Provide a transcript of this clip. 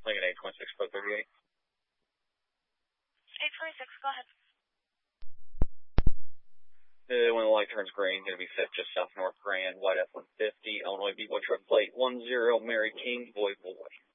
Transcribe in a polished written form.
Lincoln 826, code 38. 826, go ahead. When the light turns green, going to be set just south North Grand, white F-150, Illinois B-Boy truck plate 10, Mary King, boy.